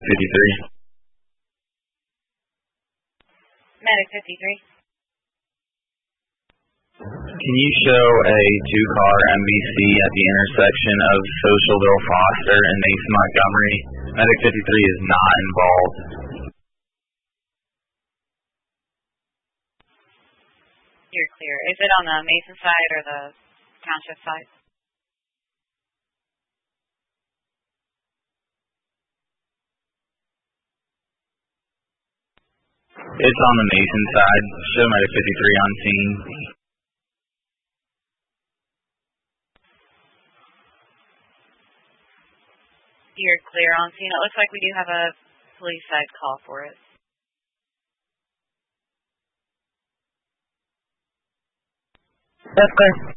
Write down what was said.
53. Medic 53. Can you show a two-car MVC at the intersection of Socialville Foster and Mason Montgomery? Medic 53 is not involved. You're clear. Is it on the Mason side or the Township side? It's on the Mason side. Show Medic 53 on scene. You're clear on scene. It looks like we do have a police side call for it. That's clear.